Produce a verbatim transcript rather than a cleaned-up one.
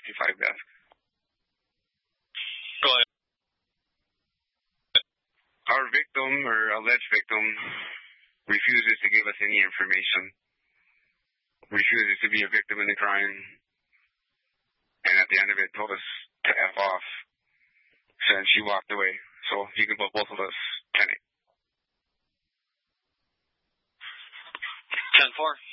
fifty-five desk. Go ahead. Our victim, or alleged victim, refuses to give us any information. Refuses to be a victim in the crime. And at the end of it, told us to F off. So she walked away. So you can put both of us ten eight. ten four.